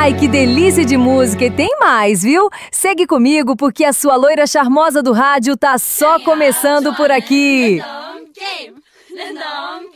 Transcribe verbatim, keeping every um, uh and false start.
Ai, que delícia de música! E tem mais, viu? Segue comigo porque a sua loira charmosa do rádio tá só começando por aqui.